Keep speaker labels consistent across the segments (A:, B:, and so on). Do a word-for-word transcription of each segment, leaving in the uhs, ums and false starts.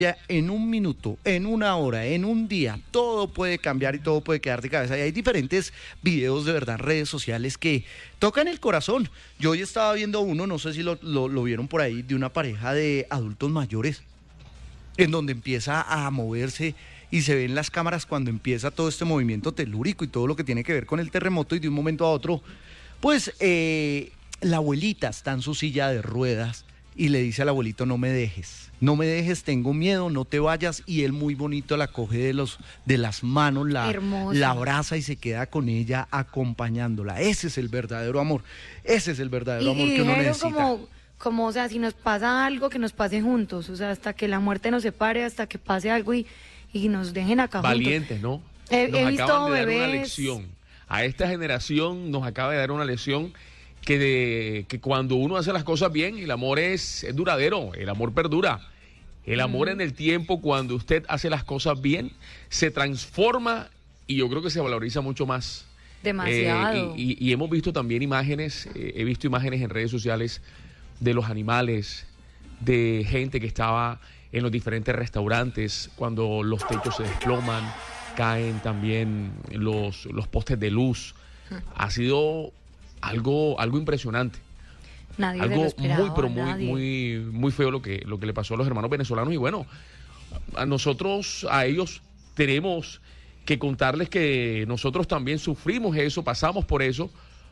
A: Ya en un minuto, en una hora, en un día, todo puede cambiar y todo puede quedar de cabeza. Y hay diferentes videos de verdad en redes sociales que tocan el corazón. Yo hoy estaba viendo uno, no sé si lo, lo, lo vieron por ahí, de una pareja de adultos mayores, en donde empieza a moverse y se ven las cámaras cuando empieza todo este movimiento telúrico y todo lo que tiene que ver con el terremoto, y de un momento a otro, pues eh, la abuelita está en su silla de ruedas y le dice al abuelito: no me dejes, no me dejes, tengo miedo, no te vayas. Y él muy bonito la coge de, los, de las manos, la, la abraza y se queda con ella acompañándola. Ese es el verdadero amor, ese es el verdadero
B: y,
A: amor
B: y
A: que uno necesita.
B: Como, como, o sea, si nos pasa algo, que nos pase juntos, o sea, hasta que la muerte nos separe, hasta que pase algo y, y nos dejen acá
C: Valientes,
B: juntos.
C: ¿no?
B: He,
C: nos
B: he visto
C: acaban de dar
B: bebés...
C: una lección. A esta generación nos acaba de dar una lección que, de, que cuando uno hace las cosas bien, el amor es, es duradero, el amor perdura. El amor mm. en el tiempo, cuando usted hace las cosas bien, se transforma y yo creo que se valoriza mucho más.
B: Demasiado.
C: Eh, y, y, y hemos visto también imágenes, eh, he visto imágenes en redes sociales de los animales, de gente que estaba en los diferentes restaurantes, cuando los techos se desploman, caen también los, los postes de luz. Mm. Ha sido algo, algo impresionante.
B: Nadie
C: algo
B: esperaba,
C: muy, pero muy,
B: nadie.
C: muy, muy feo lo que, lo que le pasó a los hermanos venezolanos. Y bueno, a nosotros, a ellos, tenemos que contarles que nosotros también sufrimos eso, pasamos por eso,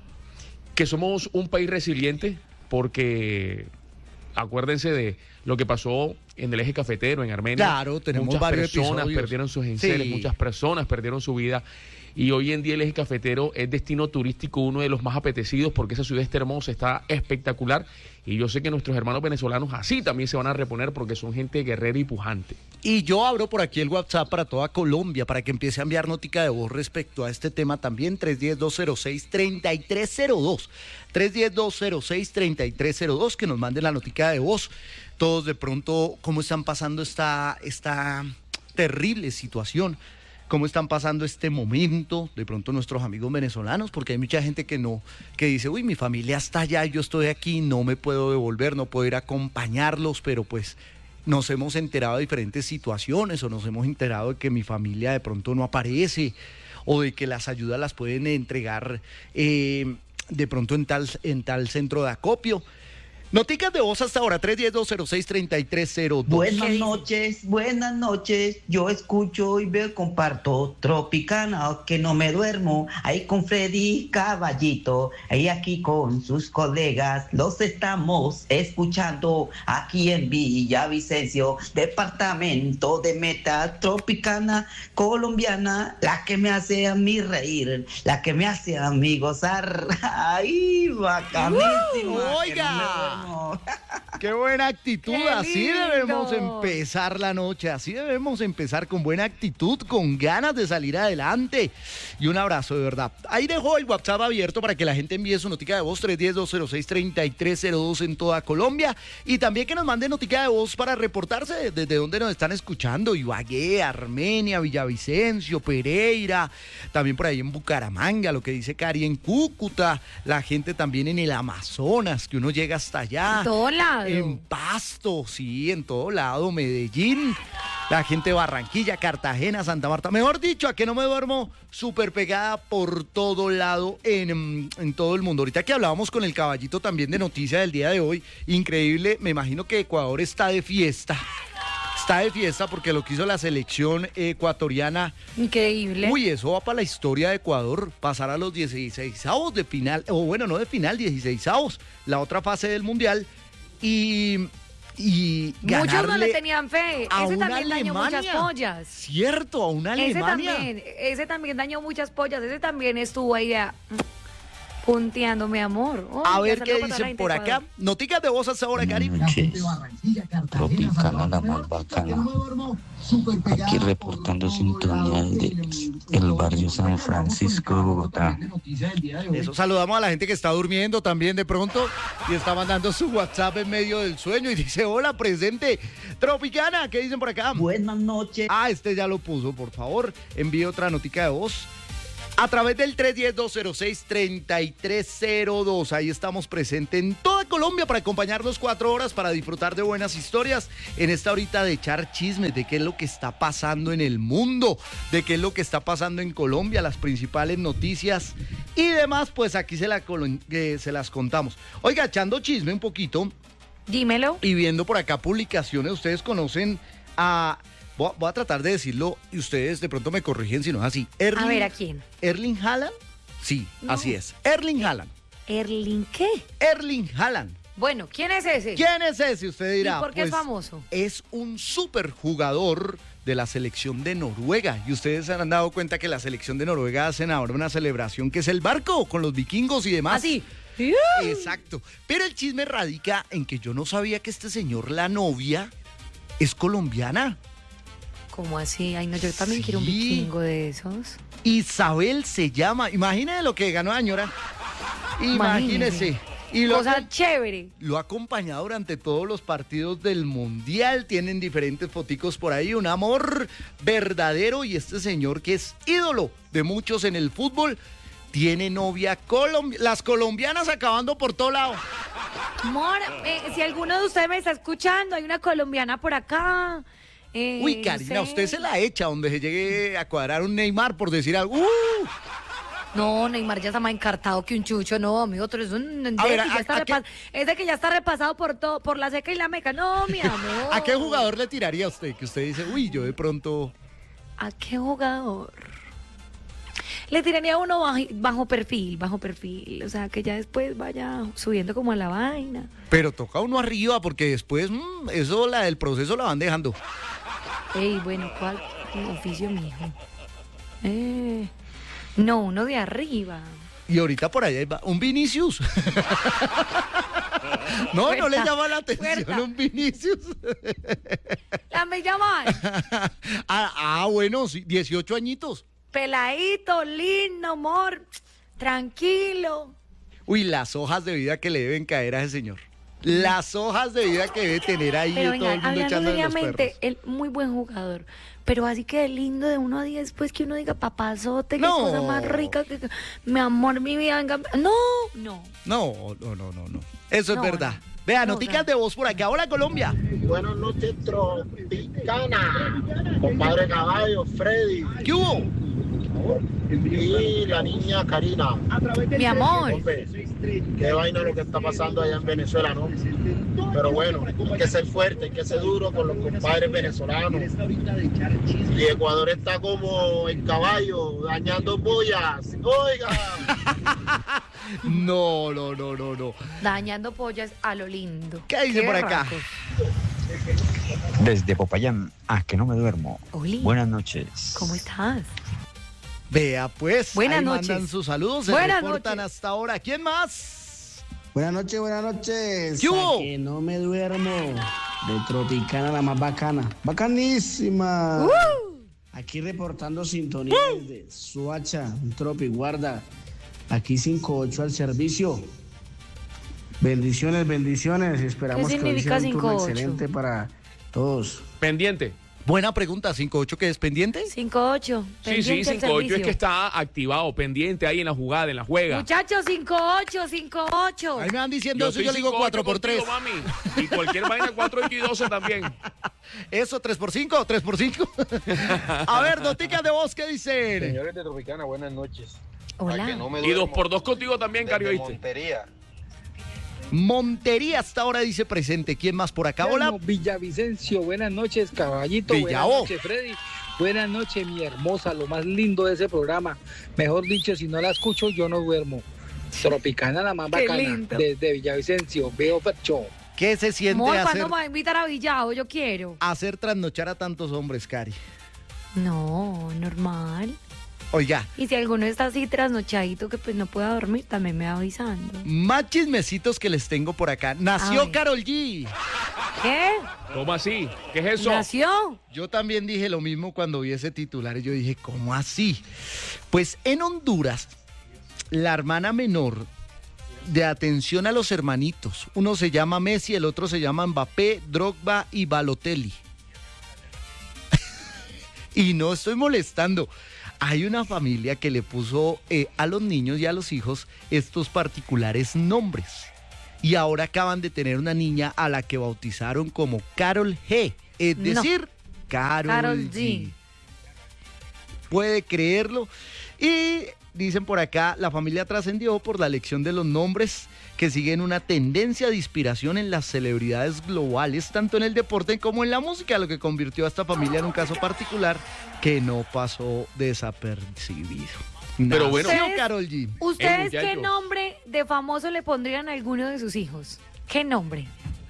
C: que somos un país resiliente, porque acuérdense de lo que pasó en el eje cafetero, en Armenia.
A: Claro, tenemos
C: muchas
A: varios
C: personas
A: episodios.
C: perdieron sus enseres,
A: Sí.
C: muchas personas perdieron su vida. Y hoy en día el eje cafetero es destino turístico, uno de los más apetecidos, porque esa ciudad está hermosa, está espectacular. Y yo sé que nuestros hermanos venezolanos así también se van a reponer, porque son gente guerrera y pujante.
A: Y yo abro por aquí el WhatsApp para toda Colombia, para que empiece a enviar notica de voz respecto a este tema también. Tres uno cero, dos cero seis, tres tres cero dos. tres uno cero, dos cero seis, tres tres cero dos, que nos manden la notica de voz. Todos de pronto, cómo están pasando esta, esta terrible situación, cómo están pasando este momento, de pronto nuestros amigos venezolanos, porque hay mucha gente que no, que dice: uy, mi familia está allá y yo estoy aquí, no me puedo devolver, no puedo ir a acompañarlos, pero pues nos hemos enterado de diferentes situaciones, o nos hemos enterado de que mi familia de pronto no aparece, o de que las ayudas las pueden entregar eh, de pronto en tal, en tal centro de acopio. Noticas de voz hasta ahora, tres uno cero, dos cero seis, tres tres cero dos.
D: Buenas noches, buenas noches. Yo escucho y veo, comparto Tropicana, que no me duermo. Ahí con Freddy Caballito, ahí aquí con sus colegas. Los estamos escuchando aquí en Villavicencio, departamento de Meta. Tropicana colombiana, la que me hace a mí reír, la que me hace a mí gozar. ¡Ay, bacanísima!
A: ¡Uh, oiga! Qué buena actitud, Qué así debemos empezar la noche, así debemos empezar, con buena actitud, con ganas de salir adelante. Y un abrazo de verdad. Ahí dejo el WhatsApp abierto para que la gente envíe su notica de voz, tres uno cero, dos cero seis, tres tres cero dos en toda Colombia, y también que nos manden notica de voz para reportarse desde dónde nos están escuchando: Ibagué, Armenia, Villavicencio, Pereira, también por ahí en Bucaramanga, lo que dice Cari, en Cúcuta, la gente también en el Amazonas, que uno llega hasta allá.
B: En todo lado.
A: En Pasto, sí, en todo lado, Medellín, la gente de Barranquilla, Cartagena, Santa Marta, mejor dicho, a que no me duermo, súper pegada por todo lado, en, en todo el mundo. Ahorita que hablábamos con el Caballito también de noticia del día de hoy, increíble, me imagino que Ecuador está de fiesta. Está de fiesta porque lo que hizo la selección ecuatoriana.
B: Increíble.
A: Uy, eso va para la historia de Ecuador, pasar a los dieciseisavos de final, o bueno, no de final, dieciseisavos, la otra fase del Mundial, y, y ganarle.
B: Muchos no le tenían fe,
A: a
B: ese
A: una
B: también dañó
A: Alemania.
B: muchas pollas.
A: Cierto, a una
B: Ese
A: Alemania.
B: también, ese también dañó muchas pollas, ese también estuvo ahí a... punteando, mi amor. Oh,
A: a ver qué dicen por acá. Noticas de voz hasta ahora, Cari.
E: Tropicana, la más bacana. Aquí reportando sintonía desde el barrio San Francisco de Bogotá.
A: Eso, saludamos a la gente que está durmiendo también de pronto y está mandando su WhatsApp en medio del sueño y dice: hola, presente. Tropicana, ¿qué dicen por acá?
D: Buenas noches.
A: Ah, este ya lo puso, por favor. Envíe otra notica de voz. A través del tres uno cero, dos cero seis, tres tres cero dos. Ahí estamos presentes en toda Colombia para acompañarnos cuatro horas para disfrutar de buenas historias en esta horita de echar chismes de qué es lo que está pasando en el mundo, de qué es lo que está pasando en Colombia, las principales noticias y demás, pues aquí se, la, eh, se las contamos. Oiga, echando chisme un poquito.
B: Dímelo.
A: Y viendo por acá publicaciones, ustedes conocen a... Voy a, voy a tratar de decirlo y ustedes de pronto me corrigen si no es así. Erling,
B: a ver, ¿a quién?
A: ¿Erling Haaland? Sí,
B: no.
A: Así es. Erling Haaland.
B: ¿Erling qué?
A: Erling Haaland.
B: Bueno, ¿quién es ese?
A: ¿Quién es ese? Usted dirá.
B: ¿Y por qué
A: pues,
B: es famoso?
A: Es un superjugador de la selección de Noruega. Y ustedes se han dado cuenta que la selección de Noruega hacen ahora una celebración que es el barco con los vikingos y demás.
B: ¿Ah, sí?
A: Exacto. Pero el chisme radica en que yo no sabía que este señor, la novia, es colombiana.
B: ¿Cómo así? Ay, no, yo también sí. quiero un vikingo de esos.
A: Isabel se llama. Imagínese lo que ganó la señora. Imagínese. Y lo
B: Cosa chévere.
A: Lo ha acompañado durante todos los partidos del Mundial. Tienen diferentes foticos por ahí. Un amor verdadero. Y este señor, que es ídolo de muchos en el fútbol, tiene novia colombiana. Las colombianas acabando por todo lado.
B: Amor, eh, si alguno de ustedes me está escuchando, hay una colombiana por acá. Eh,
A: Uy, Karina,
B: no
A: usted se la echa donde se llegue a cuadrar un Neymar, por decir algo. ¡Uh!
B: No, Neymar ya está más encartado que un chucho, no, amigo, tú eres un...
A: A ver,
B: que ya
A: ¿a,
B: está
A: a
B: repas...
A: qué...
B: Es de que ya está repasado por todo, por la seca y la meca. No, mi amor.
A: ¿A qué jugador le tiraría a usted? Que usted dice, uy, yo de pronto...
B: ¿A qué jugador? Le tiraría a uno bajo, bajo perfil, bajo perfil. O sea, que ya después vaya subiendo como a la vaina.
A: Pero toca uno arriba, porque después, mmm, eso, la del proceso la van dejando.
B: Ey, bueno, ¿cuál oficio, mijo? Eh, no, uno de arriba.
A: Y ahorita por allá va un Vinicius. No, fuerza, no le llama la atención fuerza. Un Vinicius.
B: ¿La me llaman?
A: ah, ah, bueno, sí, dieciocho añitos.
B: Peladito, lindo, amor, tranquilo.
A: Uy, las hojas de vida que le deben caer a ese señor. Las hojas de vida que debe tener ahí.
B: Pero
A: todo
B: venga,
A: el mundo
B: hablando
A: echándole
B: seriamente,
A: los perros.
B: Él muy buen jugador. Pero así que lindo de uno a diez después que uno diga papazote, qué
A: no.
B: cosa más rica, que, que, mi amor, mi vida, venga. No, no.
A: No, no, no, no, no. Eso
B: no,
A: es verdad.
B: No.
A: Vea,
B: no,
A: noticas
B: no.
A: de voz por acá. Hola, Colombia.
F: Buenas noches, Tropicana. Compadre Caballo, Freddy.
A: ¿Qué hubo?
F: Y la niña Karina.
B: Mi amor.
F: Hombre, qué vaina lo que está pasando allá en Venezuela, ¿no? Pero bueno, hay que ser fuerte, hay que ser duro con los compadres venezolanos. Y Ecuador está como el caballo, dañando pollas. ¡Oiga!
A: No, no, no, no, no.
B: Dañando pollas a lo lindo.
A: ¿Qué dice
B: Qué
A: por acá?
B: racos.
E: Desde Popayán, a que no me duermo.
B: Oli.
E: Buenas noches.
B: ¿Cómo estás?
A: Vea, pues.
B: Buenas
A: ahí
B: noches.
A: mandan sus saludos, se
B: Buenas
A: reportan
B: noches.
A: hasta ahora. ¿Quién más?
G: Buenas noches, buenas noches.
A: ¿Qué hubo?
G: A que no me duermo. De Tropicana, la más bacana. Bacanísima.
B: Uh.
G: Aquí reportando sintonía uh. desde Suacha, Tropi, guarda. Aquí cinco ocho al servicio. Bendiciones, bendiciones. Esperamos
B: ¿Qué
G: que hoy sea
B: significa
G: un turno
B: cinco ocho?
G: excelente para todos.
C: Pendiente.
A: Buena pregunta, cinco ocho, ¿qué es pendiente?
B: cinco ocho.
C: Sí, sí, cinco ocho es que está activado, pendiente ahí en la jugada, en la juega.
B: Muchachos, cinco ocho, cinco ocho.
A: Ahí me van diciendo eso,
C: soy
A: yo le digo
C: cinco
A: cuatro
C: ocho
A: por tres.
C: contigo, mami. Y cualquier vaina cuatro ocho y doce también.
A: Eso, tres por cinco, tres por cinco. A ver, noticas de voz, ¿qué dicen?
H: Señores de Tropicana, buenas noches.
B: Hola.
H: A que no me
C: Y dos
H: duermo
C: por dos contigo también,
H: desde
C: Cario, ¿viste?
H: Montería.
A: Montería hasta ahora dice presente. ¿Quién más por acá? Hola.
I: Bueno, Villavicencio, buenas noches, caballito.
A: Villavo.
I: Buenas noches, Freddy. Buenas noches, mi hermosa, lo más lindo de ese programa. Mejor dicho, si no la escucho, yo no duermo. Tropicana, la más
B: Qué
I: bacana.
B: lindo.
I: Desde Villavicencio, veo Percho.
A: ¿Qué se siente
B: Amor,
A: hacer,
B: ¿cuándo me va a invitar a Villavo? Yo quiero.
A: hacer trasnochar a tantos hombres, Cari?
B: No, normal.
A: Oiga,
B: Y si alguno está así trasnochadito que pues no pueda dormir, también me va avisando.
A: más chismecitos que les tengo por acá. Nació
B: Ay.
A: Karol G.
B: ¿Qué?
C: ¿Cómo así? ¿Qué es eso?
B: ¿Nació?
A: Yo también dije lo mismo cuando vi ese titular y yo dije, ¿cómo así? Pues en Honduras, la hermana menor de atención a los hermanitos, uno se llama Messi, el otro se llama Mbappé, Drogba y Balotelli. Y no estoy molestando. hay una familia que le puso eh, a los niños y a los hijos estos particulares nombres. Y ahora acaban de tener una niña a la que bautizaron como Karol G. Es decir, no. Karol,
B: Karol
A: G.
B: G.
A: Puede creerlo. Y dicen por acá, la familia trascendió por la elección de los nombres que siguen una tendencia de inspiración en las celebridades globales, tanto en el deporte como en la música, lo que convirtió a esta familia en un caso particular que no pasó desapercibido.
C: Pero bueno,
B: ¿Ustedes,
A: Karol G.
B: ¿Ustedes qué nombre de famoso le pondrían a alguno de sus hijos? ¿Qué nombre?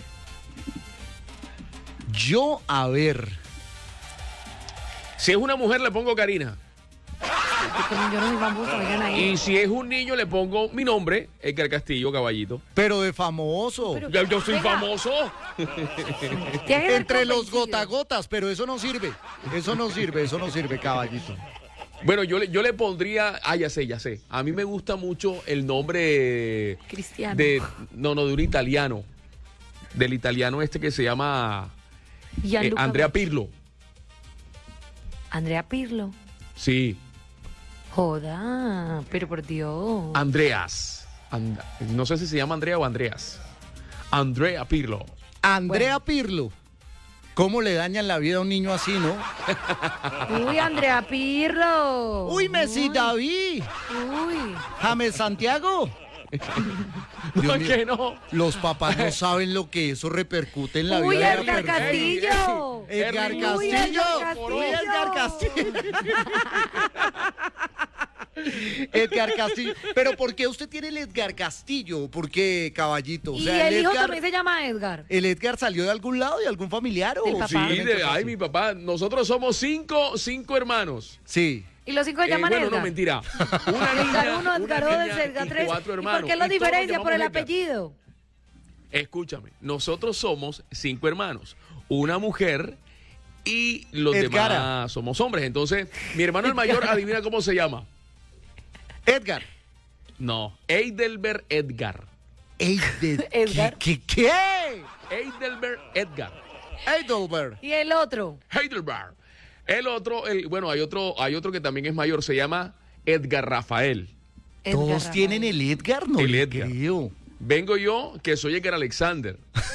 A: Yo, a ver.
C: Si es una mujer, le pongo Karina.
B: Yo no soy famoso, vayan ahí.
C: Y si es un niño, le pongo mi nombre, Edgar Castillo, Caballito.
A: Pero de famoso.
B: Pero,
C: yo, yo soy
B: venga.
C: famoso.
A: Entre los gotagotas, pero eso no sirve. Eso no sirve, eso no sirve, Caballito.
C: Bueno, yo le, yo le pondría, ah, ya sé, ya sé. A mí me gusta mucho el nombre
B: Cristiano.
C: de, no, no, de un italiano. Del italiano este que se llama eh, Andrea Pirlo.
B: Andrea Pirlo.
C: Sí.
B: Joda, pero por Dios.
C: Andreas. And, no sé si se llama Andrea o Andreas. Andrea Pirlo.
A: Andrea bueno. Pirlo. ¿Cómo le dañan la vida a un niño así, no?
B: Uy, Andrea Pirlo.
A: Uy, Messi David.
B: Uy.
A: James Santiago.
C: No, es que no.
A: Los papás no saben lo que eso repercute en la
B: Uy,
A: vida.
B: Edgar Castillo.
A: Edgar Castillo.
B: Uy, Edgar Castillo.
A: Uy, Edgar Castillo. Edgar Castillo. Pero ¿por qué usted tiene el Edgar Castillo? ¿Por qué, Caballito? O
B: y
A: sea,
B: el,
A: el
B: hijo
A: Edgar,
B: también se llama Edgar.
A: ¿El Edgar salió de algún lado, de algún familiar?
B: ¿Del
A: o
B: papá?
C: Sí, de, ay, mi papá. Nosotros somos cinco, cinco hermanos.
A: Sí.
B: ¿Y los cinco se
C: Eh,
B: llaman
C: bueno,
B: Edgar?
C: no, mentira. Una niña,
B: Edgar uno, Edgar
C: una
B: dos,
C: niña
B: Edgar
C: y
B: tres.
C: cuatro
B: ¿Y
C: hermanos.
B: por qué la
C: Y todos
B: diferencia?
C: nos
B: Por el
C: llamamos Edgar.
B: apellido.
C: Escúchame, nosotros somos cinco hermanos, una mujer y los
A: Edgara.
C: demás somos hombres. Entonces, mi hermano el mayor, adivina cómo se llama.
A: Edgar.
C: No, Heidelberg Edgar.
A: Eider-
B: Edgar.
A: ¿Qué? ¿Qué? qué?
C: Heidelberg Edgar.
A: Heidelberg.
B: ¿Y el otro?
C: Heidelberg. El otro, el, bueno, hay otro, hay otro que también es mayor, se llama Edgar Rafael.
B: Edgar
A: ¿Todos
B: Rafael.
A: tienen el Edgar? No
C: El
A: le
C: Edgar.
A: creo.
C: Vengo yo, que soy Edgar Alexander.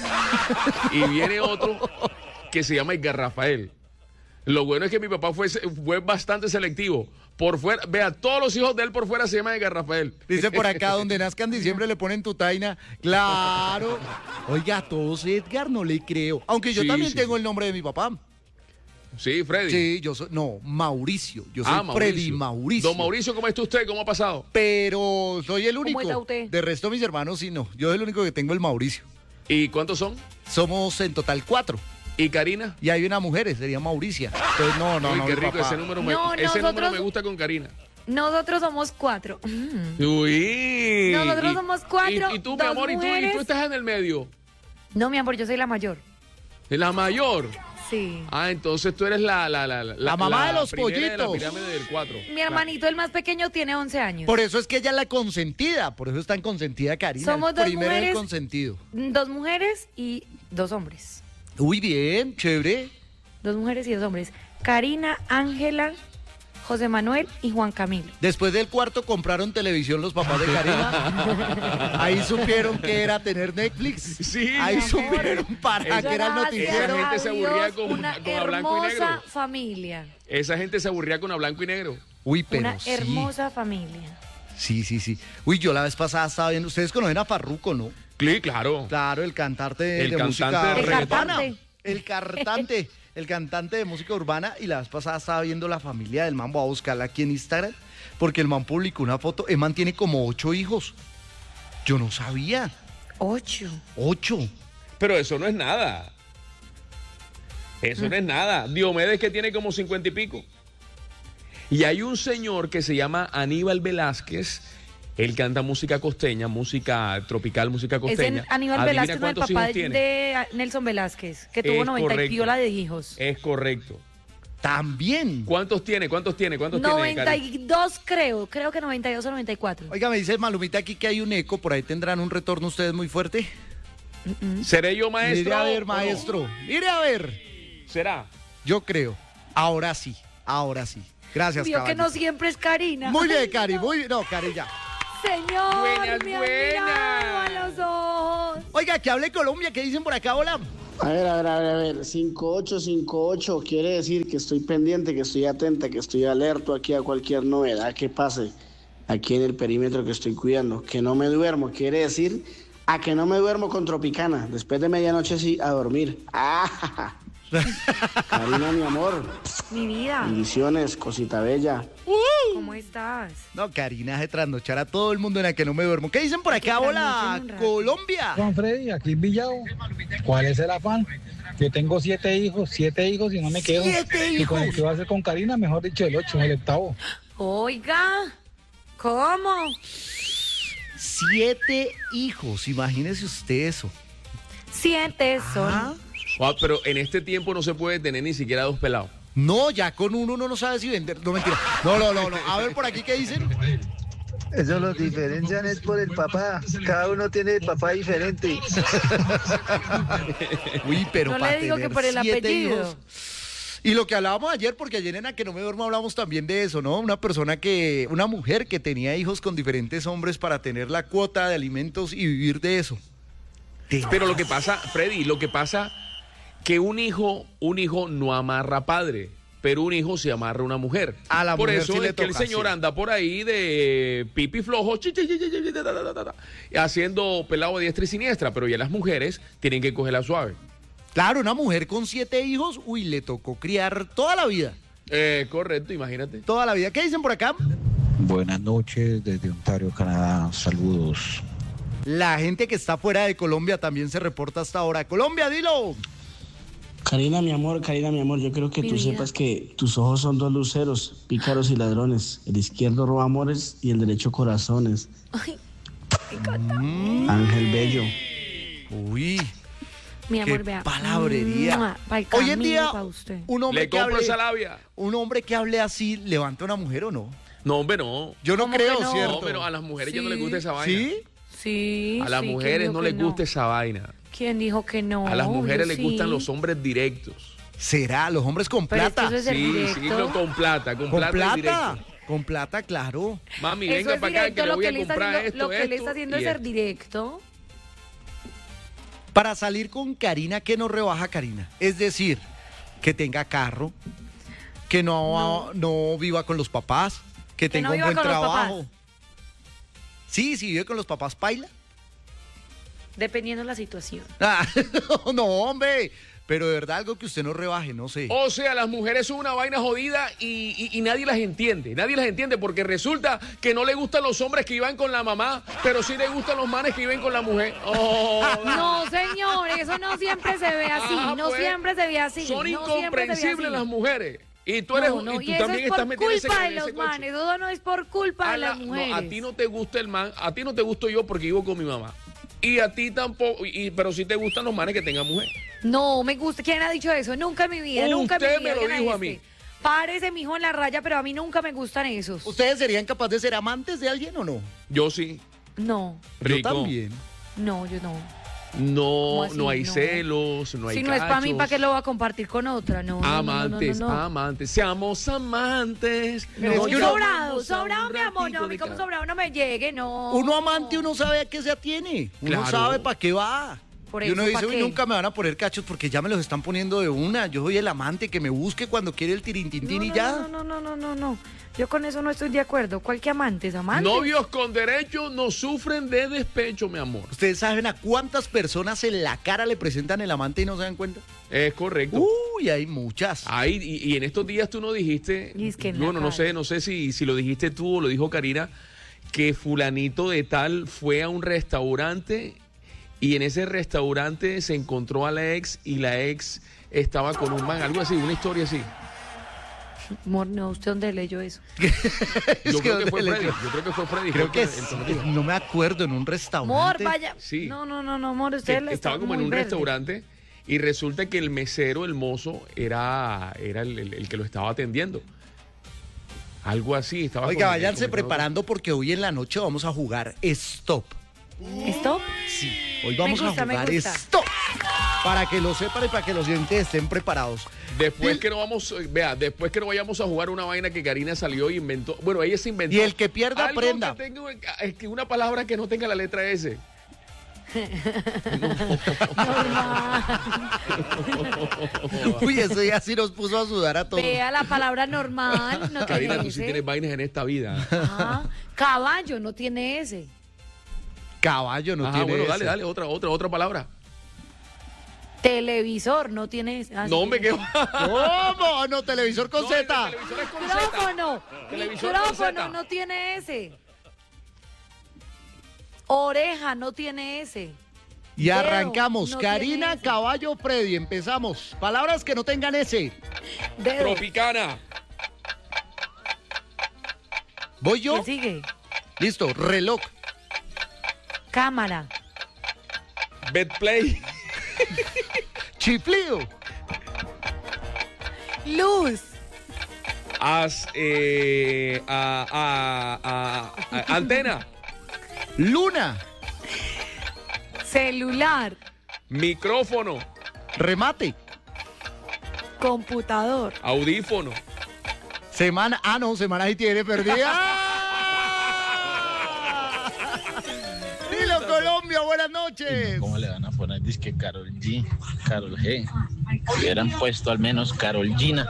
C: Y viene otro que se llama Edgar Rafael. Lo bueno es que mi papá fue, fue bastante selectivo. Por fuera, vea, todos los hijos de él por fuera se llaman Edgar Rafael.
A: Dice por acá, donde nazca en diciembre le ponen tu taina. Claro. Oiga, todos Edgar, no le creo. Aunque yo
C: Sí,
A: también
C: sí,
A: tengo
C: sí.
A: el nombre de mi papá.
C: Sí, Freddy.
A: Sí, yo soy, no, Mauricio. Yo soy
C: Ah, Mauricio.
A: Freddy Mauricio.
C: Don Mauricio, ¿cómo está usted? ¿Cómo ha pasado?
A: Pero soy el
B: ¿Cómo está
A: único.
B: usted?
A: De resto, mis hermanos, sí, no. Yo soy el único que tengo el Mauricio.
C: ¿Y cuántos son?
A: Somos en total cuatro.
C: ¿Y Karina?
A: Y hay una mujer, sería Mauricia. Entonces, no, no,
C: Uy,
A: no.
C: qué
A: mi
C: rico,
A: papá.
C: ese número, me,
B: No,
C: ese número
B: nosotros-
C: me gusta con Karina.
B: Nosotros somos cuatro. Mm.
C: Uy.
B: Nosotros
C: Y-
B: somos cuatro,
C: Y, y tú, mi
B: dos
C: amor, y tú, y
B: mujeres.
C: tú estás en el medio.
B: No, mi amor, yo soy la mayor.
C: La mayor.
B: Sí.
C: Ah, entonces tú eres la... La, la, la,
A: La mamá de los
C: primera de la
A: pollitos.
C: pirámide del cuatro.
B: Mi hermanito, el más pequeño, tiene once años.
A: Por eso es que ella es la consentida. Por eso es tan consentida Karina.
B: Somos
A: el
B: dos
A: primero el
B: mujeres.
A: consentido.
B: Dos mujeres y dos hombres.
A: Uy, bien, chévere.
B: Dos mujeres y dos hombres. Karina, Ángela, José Manuel y Juan Camilo.
A: Después del cuarto compraron televisión los papás de Karina. Ahí supieron que era tener Netflix.
C: Sí.
A: Ahí
B: Mi amor.
A: supieron para que era el
B: Gracias
A: noticiero.
C: Esa gente
B: a
C: se aburría
B: Dios,
C: con-
B: una
C: con a blanco y negro.
B: hermosa familia.
C: Esa gente se aburría con a blanco y negro.
A: Uy, pero
B: Una
A: sí.
B: hermosa familia.
A: Sí, sí, sí. Uy, yo la vez pasada estaba viendo. Ustedes conocen a Farruko, ¿no?
C: Sí, claro.
A: Claro, el cantante de,
C: El
A: de
C: cantante
A: música
C: de
B: El
C: reggaetón.
A: urbana.
B: cantante.
A: El cantante. El cantante de música urbana. Y la vez pasada estaba viendo la familia del man. Voy a buscarla aquí en Instagram. Porque el man publicó una foto. El man tiene como ocho hijos. Yo no sabía.
B: Ocho.
A: Ocho.
C: Pero eso no es nada. Eso no es nada. Diomedes que tiene como cincuenta y pico. Y hay un señor que se llama Aníbal Velázquez. Él canta música costeña, música tropical, música
B: Es
C: costeña.
B: en Aníbal
C: Adivina
B: Velázquez, no, el
C: cuántos
B: papá
C: hijos
B: de,
C: tiene.
B: de Nelson Velázquez, que tuvo
C: Es
B: noventa y
C: correcto.
B: piola de hijos.
C: Es correcto.
A: También.
C: ¿Cuántos tiene? ¿Cuántos tiene? ¿Cuántos tiene?
B: noventa
C: Karen?
B: y dos creo, creo que noventa y dos o noventa y cuatro.
A: Oiga, me dice Malumita aquí que hay un eco. Por ahí tendrán un retorno ustedes muy fuerte.
C: ¿Seré yo maestro?
A: Mire a ver,
C: o no?
A: maestro. Mire a ver.
C: ¿Será?
A: Yo creo. Ahora sí. Ahora sí. Gracias,
B: Vio que
A: caballito.
B: no siempre es Karina.
A: Muy bien,
B: Ay,
A: Cari,
B: no.
A: muy bien. No, Cari, ya.
B: Señor,
C: Buenas,
B: me ha
C: buenas.
B: mirado a los ojos.
A: Oiga, que hable Colombia, ¿qué dicen por acá? Hola.
G: A ver, a ver, a ver, a ver, cinco ocho cinco ocho quiere decir que estoy pendiente, que estoy atenta, que estoy alerto aquí a cualquier novedad que pase aquí en el perímetro que estoy cuidando. Que no me duermo, quiere decir a que no me duermo con Tropicana. Después de medianoche sí, a dormir. Ah, Karina, mi amor,
B: Mi vida,
G: bendiciones, cosita bella.
B: ¿cómo estás?
A: No, Karina hace trasnochar a todo el mundo en la que no me duermo. ¿Qué dicen por acá?
B: Que
A: Hola,
B: trasnochen un rato.
A: Colombia.
I: Juan Freddy, aquí en Villao. ¿Cuál es el afán? Yo tengo siete hijos, siete hijos y no me quedo.
A: ¡Siete
I: Y con el
A: hijos!
I: que va a hacer con Karina, mejor dicho, el ocho, el octavo.
B: Oiga, ¿cómo?
A: Siete hijos, imagínese usted eso.
B: Siete son.
A: Ah,
C: Ah, pero en este tiempo no se puede tener ni siquiera dos pelados.
A: no, ya con uno uno no sabe si vender. No, mentira. No, no, no, no. A ver por aquí, ¿qué dicen?
J: Eso los diferencian es por el papá. Cada uno tiene el papá diferente.
A: Uy, pero
B: No le
A: para
B: digo que
A: tener
B: por el
A: siete
B: apellido.
A: hijos. Y lo que hablábamos ayer, porque ayer en la que no me duermo hablamos también de eso, ¿no? Una persona que, una mujer que tenía hijos con diferentes hombres para tener la cuota de alimentos y vivir de eso.
C: Pero lo que pasa, Freddy, lo que pasa que un hijo, un hijo no amarra padre, pero un hijo se amarra a una mujer.
A: A la
C: por
A: mujer
C: eso
A: sí le
C: es que el
A: toca,
C: señor
A: sí.
C: anda por ahí de pipi flojo, chi, chi, chi, chi, chi, ta, ta, ta, ta, ta, haciendo pelado de diestra y siniestra, pero ya las mujeres tienen que cogerla suave.
A: Claro, una mujer con siete hijos, uy, le tocó criar toda la vida.
C: Eh, correcto, imagínate.
A: Toda la vida. ¿Qué dicen por acá?
E: Buenas noches desde Ontario, Canadá. Saludos.
A: La gente que está fuera de Colombia también se reporta hasta ahora. Colombia, dilo.
G: Karina, mi amor, Karina, mi amor, yo quiero que
B: Mi
G: tú
B: vida.
G: sepas que tus ojos son dos luceros, pícaros y ladrones. El izquierdo roba amores y el derecho corazones.
B: Ay, me encanta.
G: Ángel Bello.
A: Uy,
B: Mi amor,
A: qué
B: vea.
A: palabrería.
B: Pa' el
A: Hoy en
B: camino
A: día,
B: pa' usted.
A: un hombre
C: Le
A: que
C: compro
A: hable,
C: esa labia.
A: un hombre que hable así, ¿levanta a una mujer o no?
C: No, hombre, no.
A: Yo no
B: ¿Cómo
A: creo,
B: que no?
A: ¿cierto?
C: No, pero a las mujeres ya no les
B: Sí.
C: gusta esa vaina.
A: ¿Sí?
B: Sí.
C: A las
B: sí, ¿quién
C: mujeres
B: dijo
C: no
B: que
C: les gusta esa vaina.
B: ¿Quién dijo que no?
C: A las mujeres
B: Yo
C: les
B: sí.
C: gustan los hombres directos.
A: ¿Será? ¿Los hombres con
B: Pero es que
A: plata?
B: eso es el
C: Sí,
B: directo.
C: sí, no, con plata, con,
A: ¿Con
C: plata,
A: plata?
C: y directo.
A: Con plata, claro.
C: Mami,
B: Eso
C: venga
B: es
C: para acá
B: directo,
C: que le
B: lo
C: voy
B: que
C: a
B: le está
C: comprar
B: haciendo,
C: esto,
B: lo que le
C: esto
B: está haciendo
C: y
B: es ser
C: esto.
B: directo.
A: Para salir con Karina, ¿qué nos rebaja Karina? Es decir, que tenga carro, que no, no. viva con los papás, que,
B: Que
A: tenga
B: no
A: un
B: viva
A: buen
B: con los
A: trabajo.
B: papás.
A: Sí, si vive con los papás, paila.
B: Dependiendo de la situación.
A: Ah, no, hombre. Pero de verdad algo que usted no rebaje, no sé.
C: O sea, las mujeres son una vaina jodida y, y- y nadie las entiende. Nadie las entiende porque resulta que no le gustan los hombres que iban con la mamá, pero sí le gustan los manes que viven con la mujer. Oh,
B: No, señor, eso no siempre se ve así.
C: Ah,
B: no
C: pues,
B: siempre se ve así.
C: son
B: no siempre se ve
C: incomprensibles
B: así.
C: las mujeres. Y tú eres
B: No, no,
C: y tú
B: y eso
C: también
B: es
C: estás
B: por
C: metida en ese-
B: culpa de
C: en ese
B: los
C: coche.
B: manes. Todo no es por culpa
C: A
B: de
C: la-
B: las
C: no,
B: mujeres.
C: a ti no te gusta el man, a ti no te gusto yo porque vivo con mi mamá. Y a ti tampoco, y, y- pero sí te gustan los manes que tengan mujer.
B: No, me gusta. ¿Quién ha dicho eso? Nunca en mi vida, nunca en mi
C: Usted
B: vida.
C: me lo
B: ¿Quién ha
C: dijo a
B: este?
C: mí.
B: Párese, mijo, en la raya, pero a mí nunca me gustan esos.
A: ¿Ustedes serían capaces de ser amantes de alguien o no?
C: Yo sí.
B: No,
C: Rico.
A: Yo también.
B: no, yo no.
C: No,
B: así?
C: no hay
B: No.
C: celos, no hay
B: Si no es para mí,
C: cachos.
B: ¿para qué lo voy a compartir con otra? No, no, no, no,
C: Amantes,
B: no, no, no.
C: amantes, seamos amantes.
B: No,
A: Es que uno-
B: sobrado,
C: vamos a un
B: sobrado, mi amor,
C: ratito
B: no, a mí
C: de
B: como
C: cada-
B: sobrado no me llegue, no.
A: Uno amante, uno sabe a qué se atiene. Uno
C: Claro.
A: sabe para qué va.
B: Por
A: y uno
B: eso, ¿pa'
A: dice, uy,
B: qué?
A: nunca me van a poner cachos porque ya me los están poniendo de una. Yo soy el amante que me busque cuando quiere el tirintintín
B: no,
A: y
B: no,
A: ya.
B: No, no, no, no, no, no. Yo con eso no estoy de acuerdo. ¿Cuál que amantes? ¿Amantes?
C: Novios con derecho no sufren de despecho, mi amor.
A: ¿Ustedes saben a cuántas personas en la cara le presentan el amante y no se dan cuenta?
C: Es correcto.
A: Uy, hay muchas.
C: Ahí, y, y en estos días tú no dijiste,
B: Y es que en la
C: bueno, no
B: cara.
C: sé, no sé si, si lo dijiste tú o lo dijo Karina, que fulanito de tal fue a un restaurante y en ese restaurante se encontró a la ex y la ex estaba con un man, algo así, una historia así.
B: Amor, no, ¿usted dónde leyó eso?
A: Es
C: Yo creo que fue
A: ¿dónde le-
C: Freddy, yo creo que fue Freddy.
A: Creo
C: fue
A: que
C: el
A: es-
C: que lo dijo.
A: no me acuerdo, en un
B: Amor,
A: restaurante.
B: vaya.
C: Sí.
B: No, no, no, no, amor,
C: Que
B: usted le
C: estaba
B: está
C: como en
B: muy
C: un
B: verde.
C: restaurante y resulta que el mesero, el mozo, era, era el, el- el que lo estaba atendiendo. Algo así. Estaba
A: Oiga,
C: con-
A: váyanse
C: con-
A: preparando porque hoy en la noche vamos a jugar Stop.
B: ¿Stop?
A: Sí, hoy vamos
B: gusta,
A: a
B: me
A: jugar
B: gusta.
A: Stop. Para que lo sepan y para que los oyentes estén preparados.
C: Después que no vamos, vea, después que no vayamos a jugar una vaina que Karina salió y inventó. Bueno, ella se inventó.
A: Y el que pierda,
C: algo
A: aprenda.
C: Que tenga, es que una palabra que no tenga la letra S.
A: Uy, eso ya sí nos puso a sudar a todos.
B: Vea la palabra normal, no
C: Karina,
B: tiene
C: tú sí
B: ese.
C: tienes vainas en esta vida.
B: Ajá. Caballo no tiene ese.
A: Caballo no
C: Ajá,
A: tiene
C: bueno,
A: ese.
C: dale, dale, otra, otra, otra palabra.
B: Televisor no tiene ese. Ah,
C: No,
B: sí
C: me
B: tiene
C: quedo.
A: ¿Cómo? No, televisor con
C: No,
A: Z.
C: el televisor es con Z.
B: Micrófono.
C: Televisor con
B: Micrófono
C: Z.
B: no tiene ese. Oreja no tiene ese.
A: Y
B: Dedo
A: arrancamos.
B: no
A: Karina,
B: tiene ese.
A: Caballo, Freddy. Empezamos. Palabras que no tengan ese.
B: Dedo.
C: Tropicana.
A: ¿Voy yo?
B: ¿Qué sigue?
A: Listo. Reloj.
B: Cámara.
C: Betplay.
A: Chiflido.
B: Luz.
C: As, eh, a, a, a, a- antena.
A: Luna.
B: Celular.
C: Micrófono.
A: Remate.
B: Computador.
C: Audífono.
A: Semana. Ah, no, semana ahí tiene perdida. Dilo, Colombia, buenas noches.
E: ¿Cómo le van a poner? Dice que Karol G, Karol G. Hubieran puesto al menos Karol Gina.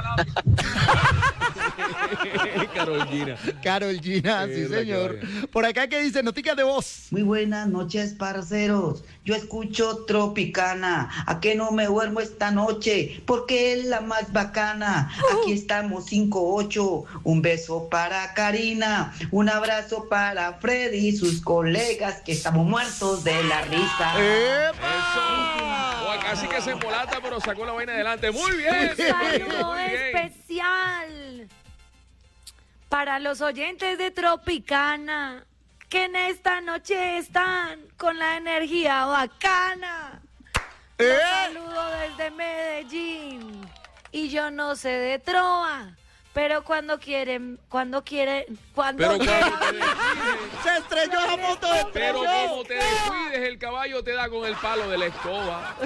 C: Karol Gina.
A: Carol Gina, sí,
C: Mierda,
A: señor.
C: que
A: Por acá, ¿qué dice? Noticas de voz.
D: Muy buenas noches, parceros. Yo escucho Tropicana. ¿A qué no me duermo esta noche? Porque es la más bacana. Aquí estamos cinco ocho. Un beso para Karina. Un abrazo para Freddy y sus colegas que estamos muertos de la risa.
C: Eso. O acá sí que se embolata, pero sacó la vaina adelante. Muy bien.
B: Un saludo
C: Muy bien.
B: especial para los oyentes de Tropicana que en esta noche están con la energía bacana. Los
A: ¿Eh?
B: saludo desde Medellín y yo no sé de trova, pero cuando quieren, cuando quieren, cuando
C: Pero
B: quieren,
C: cuando te descuides,
A: Se estrelló la moto de
C: pero
A: estrelló.
C: como te descuides, el caballo te da con el palo de la escoba.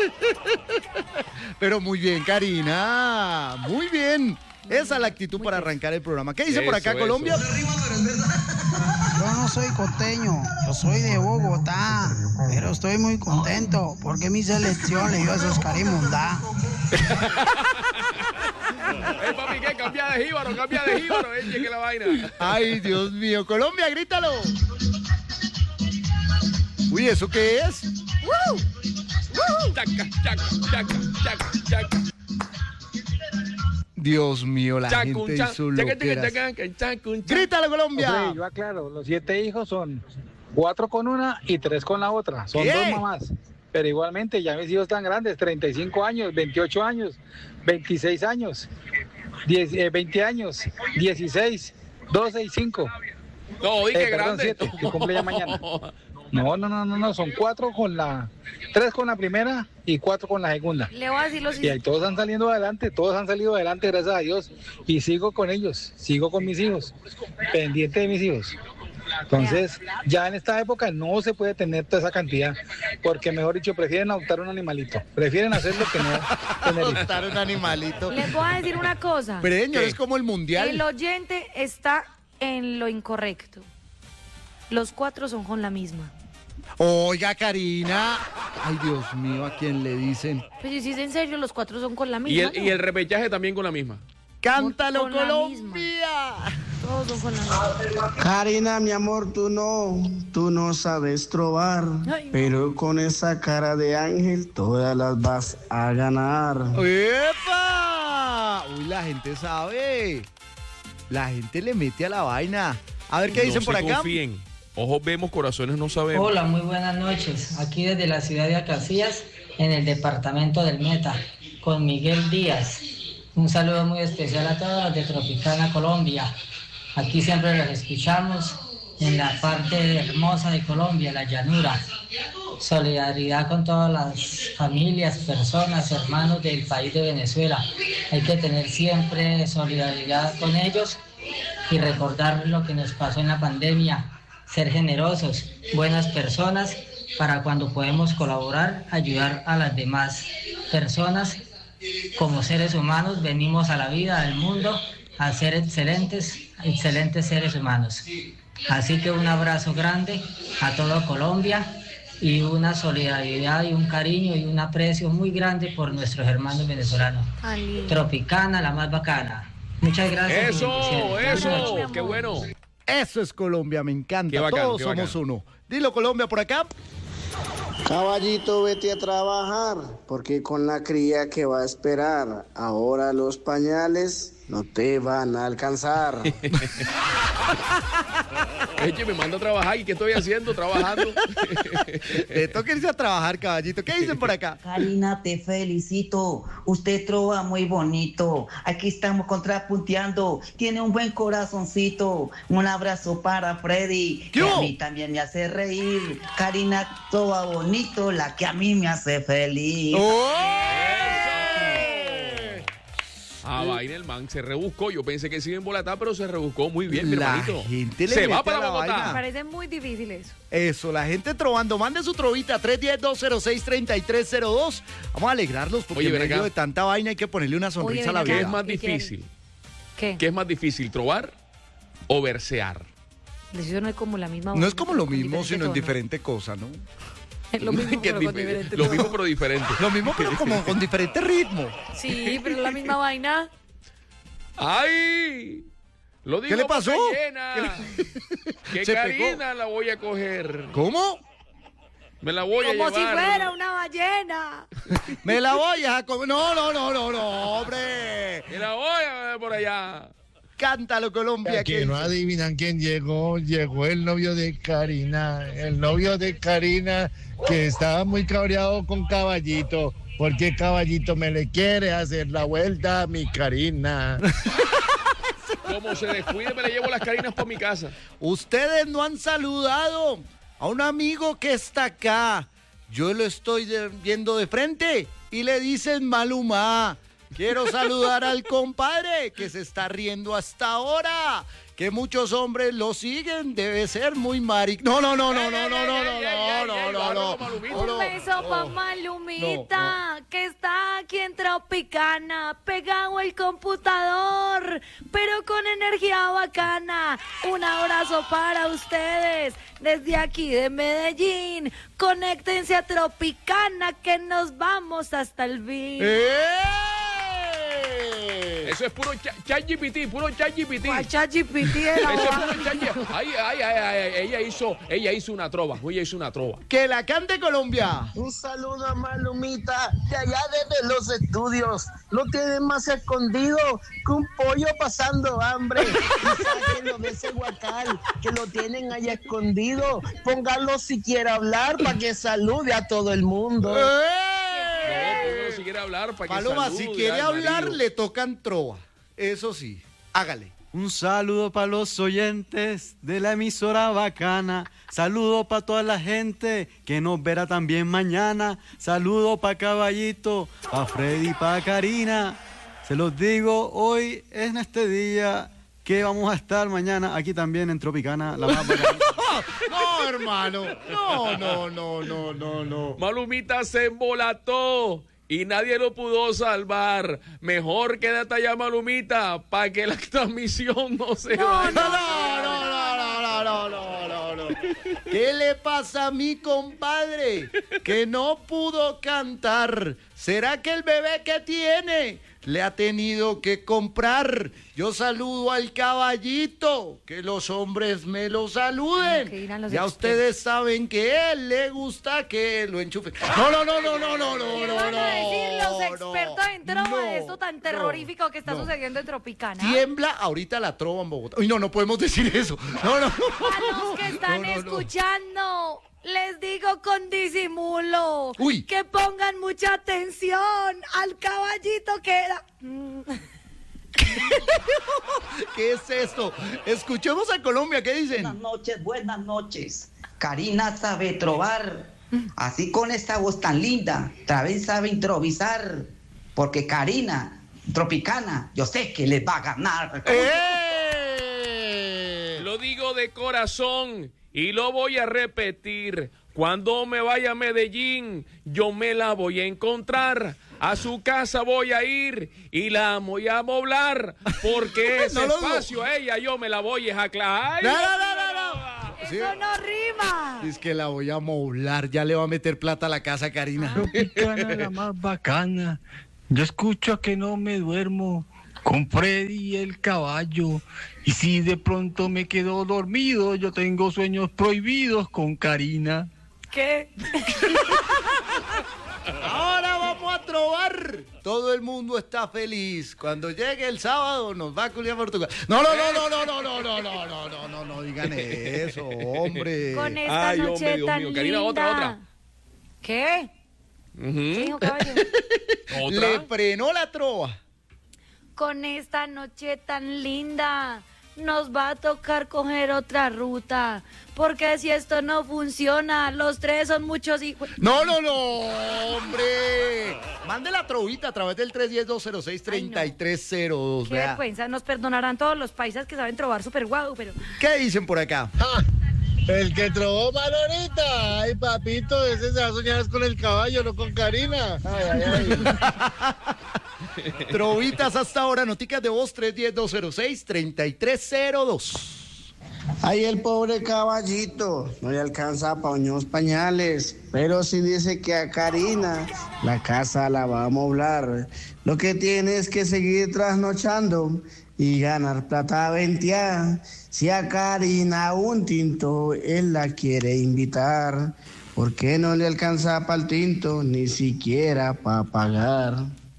A: Pero muy bien, Karina. Muy bien. Esa es la actitud para arrancar el programa. ¿Qué dice por acá,
C: Eso,
A: Colombia?
K: Yo no soy costeño, yo soy de Bogotá, pero estoy muy contento porque mi selección le dio a esos Carimundá.
C: Eh, papi, ¿qué? Cambia de jíbaro, cambia de jíbaro. Eh, llegue la vaina.
A: Ay, Dios mío. Colombia, grítalo. Uy, ¿eso qué es?
C: Chaca, chaca, chaca, chaca, chaca.
A: Dios mío, la
C: Chacun,
A: gente
C: cha-
A: hizo
C: chaca,
A: loqueras.
C: chaca, chaca, chacun, cha-
A: Grítalo, Colombia.
I: Hombre, yo aclaro, los siete hijos son cuatro con una y tres con la otra. Son
A: ¿Qué?
I: dos mamás. Pero igualmente, ya mis hijos están grandes, treinta y cinco años, veintiocho años, veintiséis años, diez, eh, veinte años, dieciséis, doce y cinco.
C: No, di que
I: Eh, perdón,
C: grande.
I: siete, que cumple ya mañana. No, no, no, no, no, son cuatro con la, tres con la primera y cuatro con la segunda.
B: le voy a decir los
I: Y ahí todos han salido adelante, todos han salido adelante, gracias a Dios. Y sigo con ellos, sigo con mis hijos, pendiente de mis hijos. Entonces, ya en esta época no se puede tener toda esa cantidad, porque mejor dicho, prefieren adoptar un animalito, prefieren hacerlo que no tener hijos.
A: Adoptar un animalito.
B: Les voy a decir una cosa.
A: Preño,
C: ¿Qué?
A: es como el mundial.
B: El oyente está en lo incorrecto. Los cuatro son con la misma.
A: Oiga, Karina. Ay, Dios mío, ¿a quién le dicen?
B: Pues si es en serio, los cuatro son con la misma.
C: Y el,
B: ¿no?
C: y el repechaje también con la misma.
A: Cántalo,
B: Con la
A: Colombia.
B: Todos son con la misma.
G: Karina, mi amor, tú no, tú no sabes trobar,
B: Ay.
G: pero con esa cara de ángel todas las vas a ganar.
A: ¡Epa! Uy, la gente sabe. La gente le mete a la vaina. A ver qué dicen
C: no
A: por
C: se
A: acá.
C: confíen. Ojos vemos, corazones no sabemos.
L: Hola, muy buenas noches. Aquí desde la ciudad de Acacias, en el departamento del Meta, con Miguel Díaz. Un saludo muy especial a todos los de Tropicana, Colombia. Aquí siempre los escuchamos en la parte hermosa de Colombia, la llanura. Solidaridad con todas las familias, personas, hermanos del país de Venezuela. Hay que tener siempre solidaridad con ellos y recordar lo que nos pasó en la pandemia. Ser generosos, buenas personas para cuando podemos colaborar, ayudar a las demás personas. Como seres humanos venimos a la vida, al mundo, a ser excelentes, excelentes seres humanos. Así que un abrazo grande a toda Colombia y una solidaridad y un cariño y un aprecio muy grande por nuestros hermanos venezolanos.
B: Ay.
L: Tropicana, la más bacana. Muchas gracias.
C: Eso, eso, qué bueno.
A: Eso es Colombia, me encanta.
C: Qué bacano,
A: Todos
C: qué
A: somos
C: bacano.
A: uno. Dilo, Colombia, por acá.
G: Caballito, vete a trabajar, porque con la cría que va a esperar, ahora los pañales no te van a alcanzar.
C: Es que me manda a trabajar. ¿Y qué estoy haciendo? Trabajando.
A: Le toca irse a trabajar, caballito. ¿Qué dicen por acá?
D: Karina, te felicito. Usted trova muy bonito. Aquí estamos contrapunteando. Tiene un buen corazoncito. Un abrazo para Freddy, que a mí también me hace reír. Karina trova bonito, la que a mí me hace feliz.
A: ¡Oh!
C: Ah, vaina, el man se rebuscó. Yo pensé que se iba a embolatar, pero se rebuscó muy bien, mi
A: La
C: hermanito.
A: gente le
C: Se
A: mete
C: va para
A: a la
C: Bogotá.
A: vaina.
B: Me parece muy difícil eso.
A: Eso, la gente trovando. Mande su trovita, tres uno cero, dos cero seis, tres tres cero dos. Vamos a alegrarlos porque
C: Oye,
A: en
C: ven
A: medio
C: acá.
A: de tanta vaina hay que ponerle una sonrisa
B: Oye,
A: a la
B: ven
C: ¿Qué
A: vida.
C: es más
B: ¿Qué quieren?
C: difícil?
B: ¿Qué?
C: ¿Qué es más difícil, trobar o versear?
B: Eso no es como la misma.
A: No es como lo
B: con
A: mismo,
B: diferente
A: sino en
B: tono.
A: diferente cosa, ¿no?
B: Es lo mismo,
C: Que es
B: pero con
C: dife-
B: diferente
C: Lo
B: tono.
C: mismo, pero diferente.
A: Lo mismo, pero como con diferente ritmo.
B: Sí, pero es la misma vaina.
C: ¡Ay! Lo digo
A: ¿Qué le pasó?
C: boca llena. Que
A: Se
C: Karina la voy a coger.
A: ¿Cómo?
C: Me la voy a
B: Como
C: llevar.
B: si fuera una ballena.
A: Me la voy a comer. No, no, no, no, no, hombre.
C: Me la voy a ver por allá.
A: Cántalo, Colombia.
M: Que
A: ¿qué
M: no
A: dice?
M: adivinan quién llegó, llegó el novio de Karina, el novio de Karina que estaba muy cabreado con Caballito, porque Caballito me le quiere hacer la vuelta a mi Karina.
C: Como se descuide, me le llevo las Karinas para mi casa.
A: Ustedes no han saludado a un amigo que está acá. Yo lo estoy de- viendo de frente y le dicen Maluma. Quiero saludar al compadre que se está riendo hasta ahora. Que muchos hombres lo siguen, debe ser muy maric. No, no, no, no, no, no, no, no, no, no, no, no.
B: Un beso pa' Malumita, que está aquí en Tropicana, pegado al computador, pero con energía bacana. Un abrazo para ustedes desde aquí de Medellín. Conéctense a Tropicana, que nos vamos hasta el fin.
C: Eso es puro cha- ChatGPT, puro ChatGPT.
B: ¿Cuál ChatGPT era?
C: Eso es puro ChatGPT. Ay, ay, ay, ay, ella hizo, ella hizo una trova, ella hizo una trova.
A: Que la cante Colombia.
G: Un saludo a Malumita, de allá desde los estudios. Lo tienen más escondido que un pollo pasando hambre. Y sáquenlo de ese guacal, que lo tienen allá escondido. Póngalo si quiere hablar para que salude a todo el mundo.
C: No, póngalo si quiere hablar para que
A: Paloma,
C: salude
A: si quiere
C: al
A: hablar,
C: marido.
A: le tocan trova. Eso sí, hágale.
N: Un saludo para los oyentes de la emisora bacana. Saludo para toda la gente que nos verá también mañana. Saludo para Caballito, para Freddy, para Karina. Se los digo, hoy en este día que vamos a estar mañana aquí también en Tropicana, la más bacana.
A: No, hermano. No, no, no, no, no, no.
C: Malumita se embolató y nadie lo pudo salvar. Mejor quédate allá, Malumita, para que la transmisión no se
A: No,
C: vaya.
A: no, no, no, no, no, no, no, no. ¿Qué le pasa a mi compadre que no pudo cantar? ¿Será que el bebé que tiene le ha tenido que comprar? Yo saludo al Caballito, que los hombres me lo saluden.
B: Que irán los
A: Ya
B: expertos.
A: ustedes saben que a él le gusta que lo enchufe. No, no, no, no, no, no, no,
B: ¿Qué
A: no,
B: van a
A: no,
B: decir los
A: no,
B: expertos en trova
A: no,
B: de esto tan terrorífico que está
A: no.
B: sucediendo en Tropicana?
A: Tiembla ahorita la trova en Bogotá. Uy, no, no podemos decir eso. No, no.
B: A los que están
A: No, no, no.
B: escuchando, les digo con disimulo
A: Uy.
B: que pongan mucha atención al Caballito que era...
A: ¿Qué es esto? Escuchemos a Colombia, ¿qué dicen?
D: Buenas noches, buenas noches. Karina sabe trobar, así con esta voz tan linda, también sabe improvisar, porque Karina, Tropicana, yo sé que les va a ganar.
A: ¡Eh!
C: Lo digo de corazón y lo voy a repetir. Cuando me vaya a Medellín, yo me la voy a encontrar. A su casa voy a ir y la voy a moblar. Porque ese no espacio a ella yo me la voy a aclarar.
A: No, no, no, no, no.
B: Eso sí. No rima.
A: Es que la voy a moblar. Ya le va a meter plata a la casa, Karina.
J: Tropicana, la más bacana. Yo escucho que no me duermo con Freddy el caballo. Y si de pronto me quedo dormido, yo tengo sueños prohibidos con Karina.
B: ¿Qué?
A: Ahora vamos a trobar. Todo el mundo está feliz. Cuando llegue el sábado nos va a culiar Portugal. No, no, no, no, no, no, no, no, no, no, no, no, no digan eso, hombre.
B: Con esta
C: Ay,
B: noche
C: hombre, Dios
B: tan
C: mío.
B: linda.
C: Karina, otra, otra.
B: ¿Qué?
C: Uh-huh.
B: ¿Qué dijo, caballo?
C: ¿Otra?
A: Le frenó la trova.
B: Con esta noche tan linda nos va a tocar coger otra ruta, porque si esto no funciona, los tres son muchos hijos.
A: No, no, no, hombre. Mande la trovita a través del tres uno cero, dos cero seis, tres tres cero dos.
B: Qué vergüenza, nos perdonarán todos los paisas que saben trobar súper guau, pero...
A: ¿Qué dicen por acá?
M: Ah, el que trovó Manolita. Ay, papito, ese se va a soñar con el caballo, no con Karina. Ay, ay, ay.
A: Trovitas hasta ahora, noticas de voz tres uno cero, dos cero seis, tres tres cero dos.
G: Ay, el pobre caballito, no le alcanza para unos pañales, pero sí dice que a Karina la casa la va a moblar. Lo que tiene es que seguir trasnochando y ganar plata venteada. Si a Karina un tinto él la quiere invitar, ¿por qué no le alcanza para el tinto ni siquiera para pagar?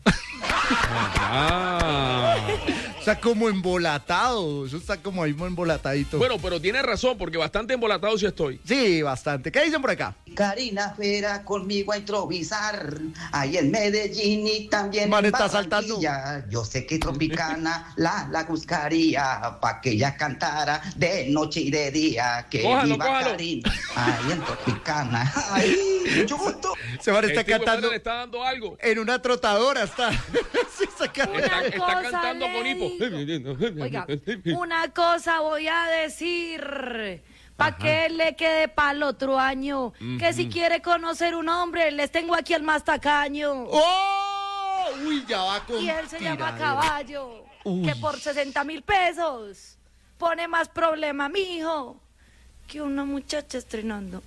C: Ah.
A: Está como embolatado, eso está como ahí embolatadito.
C: Bueno, pero tiene razón, porque bastante embolatado sí estoy.
A: Sí, bastante. ¿Qué dicen por acá?
D: Karina Fera conmigo a improvisar, ahí en Medellín y también
A: Man,
D: en
A: está
D: Barranquilla.
A: saltando.
D: Yo sé que Tropicana la, la buscaría pa' que ella cantara de noche y de día. Que
C: Cójalo,
D: viva
C: cójalo.
D: Karina, ahí en Tropicana. Ay, mucho gusto.
A: Se van a estar
C: Este hijo de
A: cantando
C: madre le está dando algo.
A: en una trotadora, está. Sí, está
B: Una
C: Está, está
B: cosa
C: cantando
B: le
C: con hipo.
B: Oiga, una cosa voy a decir, pa' que le quede para el otro año, que si quiere conocer un hombre, les tengo aquí al más tacaño.
A: ¡Oh! Uy, ya va con
B: Y él se llama
A: tiradera.
B: Caballo,
A: Uy.
B: que por sesenta mil pesos pone más problema, mijo, que una muchacha estrenando.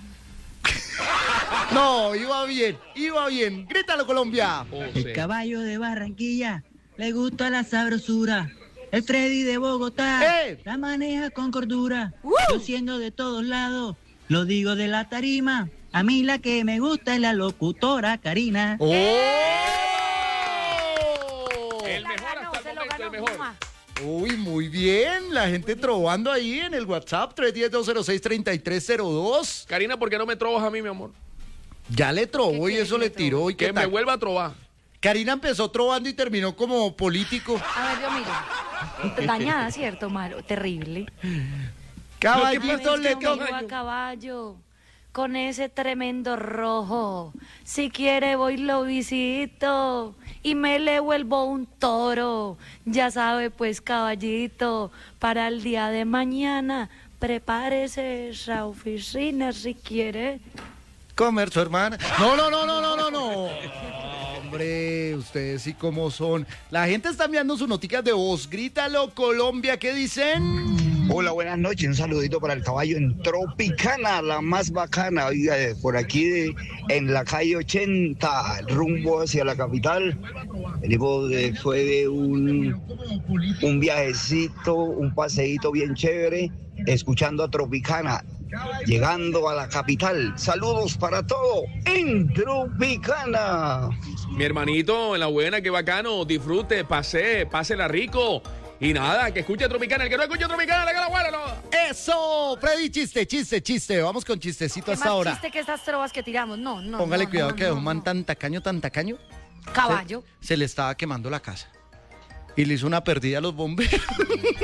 A: No, iba bien, iba bien. Grítalo, Colombia.
O: El caballo de Barranquilla le gusta la sabrosura. El Freddy de Bogotá
A: ¡Eh!
O: la maneja con cordura.
B: ¡Uh!
O: Yo siendo de todos lados, lo digo de la tarima. A mí la que me gusta es la locutora Karina.
A: ¡Oh!
C: El
B: La
C: mejor
B: ganó,
C: hasta el
B: se lo
C: momento,
B: ganó,
C: el mejor.
B: mamá.
A: Uy, muy bien. La gente trovando ahí en el WhatsApp tres uno cero, dos cero seis, tres tres cero dos.
C: Karina, ¿por qué no me trovas a mí, mi amor?
A: Ya le trobó y
B: ¿Qué
A: eso
B: quiere
A: le
B: que le
A: tiró. ¿Y
C: Que
A: qué
C: me
A: tal?
C: vuelva a trobar.
A: Karina empezó trovando y terminó como político.
B: A ver, yo miro. Dañada, ¿cierto, Malo? Terrible.
A: Caballito le
B: Conmigo
A: toca.
B: a caballo, con ese tremendo rojo. Si quiere voy lo visito y me le vuelvo un toro. Ya sabe pues, caballito, para el día de mañana prepárese esa oficina si quiere.
A: Comer su hermana. No, no, no, no, no, no, no. Hombre, ustedes sí como son. La gente está enviando sus noticias de voz. Grítalo, Colombia, ¿qué dicen?
P: Hola, buenas noches. Un saludito para el caballo en Tropicana, la más bacana. Oiga, eh, por aquí de- en la calle ochenta, rumbo hacia la capital. Venimos de- fue de un, un viajecito, un paseíto bien chévere, escuchando a Tropicana. Llegando a la capital. Saludos para todo en Tropicana.
C: Mi hermanito, en la buena, qué bacano. Disfrute, pase, pásela rico. Y nada, que escuche Tropicana. El que no escuche Tropicana, le haga la buena, no.
A: Eso, Freddy, chiste, chiste, chiste. Vamos con chistecito
B: ¿Qué
A: hasta
B: más
A: ahora.
B: chiste que estas trovas que tiramos? No, no.
A: Póngale
B: no,
A: cuidado
B: no,
A: que
B: no,
A: un man
B: no.
A: tan tacaño, tan tacaño.
B: Caballo.
A: Se, se le estaba quemando la casa. Y le hizo una perdida a los bomberos.